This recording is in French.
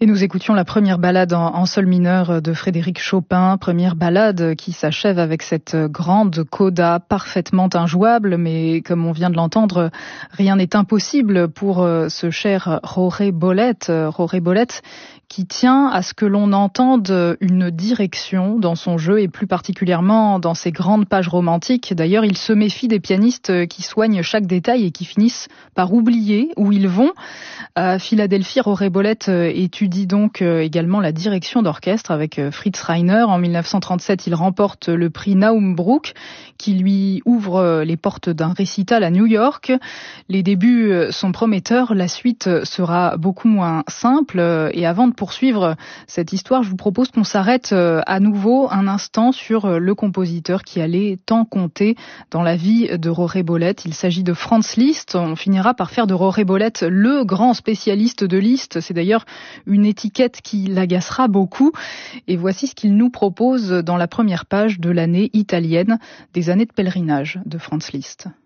Et nous écoutions la première ballade en sol mineur de Frédéric Chopin, première ballade qui s'achève avec cette grande coda parfaitement injouable, mais comme on vient de l'entendre, rien n'est impossible pour ce cher Jorge Bolette qui tient à ce que l'on entende une direction dans son jeu et plus particulièrement dans ses grandes pages romantiques. D'ailleurs, il se méfie des pianistes qui soignent chaque détail et qui finissent par oublier où ils vont. À Philadelphie, Jorge Bolette étudie donc également la direction d'orchestre avec Fritz Reiner. En 1937, il remporte le prix Naum-Bruck qui lui ouvre les portes d'un récital à New York. Les débuts sont prometteurs, la suite sera beaucoup moins simple. Et avant de poursuivre cette histoire, je vous propose qu'on s'arrête à nouveau un instant sur le compositeur qui allait tant compter dans la vie de Jorge Bolette. Il s'agit de Franz Liszt. On finira par faire de Jorge Bolette le grand spécialiste de Liszt. C'est d'ailleurs une étiquette qui l'agacera beaucoup. Et voici ce qu'il nous propose dans la première page de l'année italienne des années de pèlerinage de Franz Liszt.